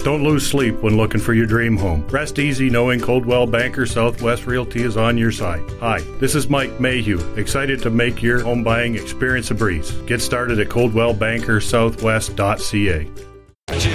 Don't lose sleep when looking for your dream home. Rest easy knowing Coldwell Banker Southwest Realty is on your side. Hi, this is Mike Mayhew, excited to make your home buying experience a breeze. Get started at coldwellbankersouthwest.ca.